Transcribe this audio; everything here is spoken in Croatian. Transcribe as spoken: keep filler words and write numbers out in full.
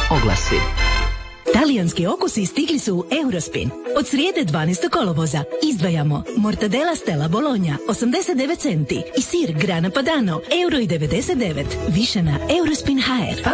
oglasi. Talijanski okusi stigli su u Eurospin. Od srijede dvanaestog kolovoza izdvajamo mortadela Stella Bologna osamdeset devet centi i sir Grana Padano euro i devedeset devet. Više na Eurospin точка hr.